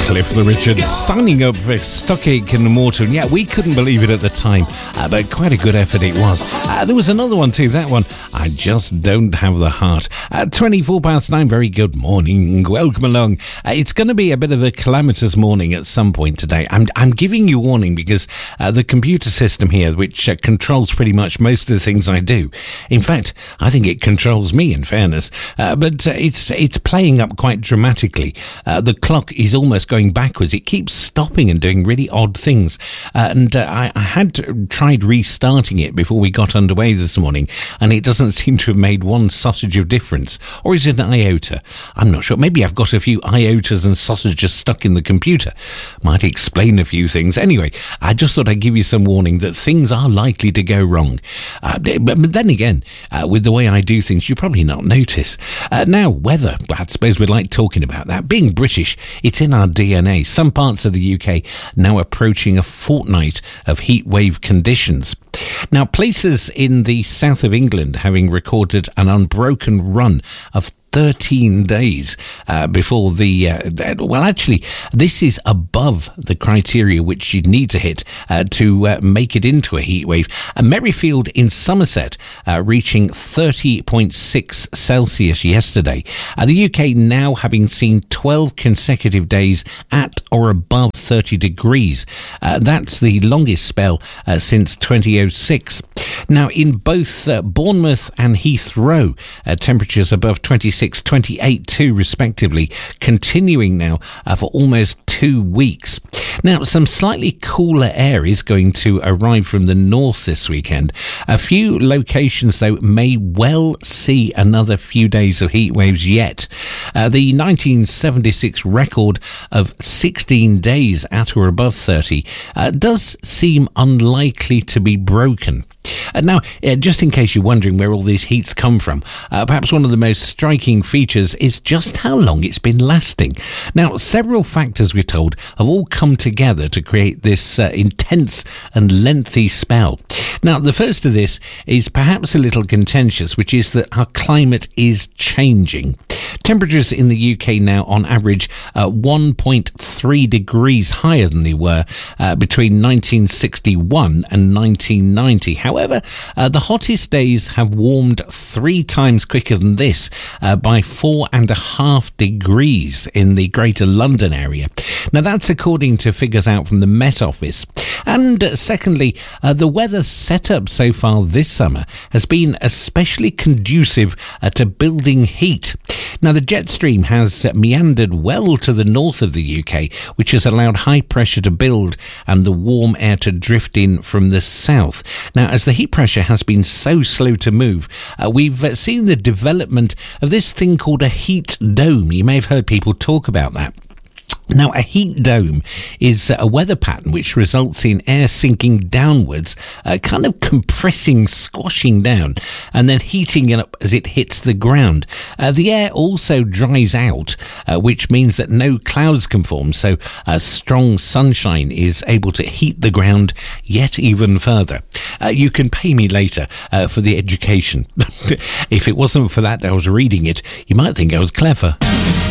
Cliff Richard signing up for Stockache and Morton. Yeah, we couldn't believe it at the time, but quite a good effort it was. There was another one too, that one, I Just Don't Have the Heart. 9:24, very good morning, welcome along. It's going to be a bit of a calamitous morning at some point today. I'm giving you warning because the computer system here, which controls pretty much most of the things I do, in fact, I think it controls me in fairness, but it's playing up quite dramatically. The clock is almost going backwards. It keeps stopping and doing really odd things. I had tried restarting it before we got underway this morning, and it doesn't seem to have made one sausage of difference. Or is it an iota? I'm not sure. Maybe I've got a few iotas and sausages stuck in the computer. Might explain a few things. Anyway, I just thought I'd give you some warning that things are likely to go wrong. But then again, with the way I do things, you probably not notice. Now, weather. I suppose we'd like talking about that. Being British, it's in our DNA. Some parts of the UK now approaching a fortnight of heat wave conditions. Now, places in the south of England having recorded an unbroken run of 13 days before this is above the criteria which you'd need to hit to make it into a heat wave. Merrifield in Somerset reaching 30.6 Celsius yesterday. The UK now having seen 12 consecutive days at or above 30 degrees. That's the longest spell since 2006. Now, in both Bournemouth and Heathrow, temperatures above 28 too, respectively, continuing now for almost 2 weeks. Now, some slightly cooler air is going to arrive from the north this weekend. A few locations, though, may well see another few days of heat waves yet. The 1976 record of 16 days at or above 30 does seem unlikely to be broken. Now, just in case you're wondering where all these heats come from, perhaps one of the most striking features is just how long it's been lasting. Now, several factors, we're told, have all come together to create this intense and lengthy spell. Now, the first of this is perhaps a little contentious, which is that our climate is changing. Temperatures in the UK now on average 1.3 degrees higher than they were between 1961 and 1990. However, the hottest days have warmed 3 times quicker than this by 4.5 degrees in the Greater London area. Now, that's according to figures out from the Met Office. And secondly, the weather setup so far this summer has been especially conducive to building heat. Now, the jet stream has meandered well to the north of the UK, which has allowed high pressure to build and the warm air to drift in from the south. Now, as the heat pressure has been so slow to move, we've seen the development of this thing called a heat dome. You may have heard people talk about that. Now, a heat dome is a weather pattern which results in air sinking downwards, kind of compressing, squashing down, and then heating it up as it hits the ground. The air also dries out, which means that no clouds can form, so strong sunshine is able to heat the ground yet even further. You can pay me later for the education. If it wasn't for that I was reading it, you might think I was clever.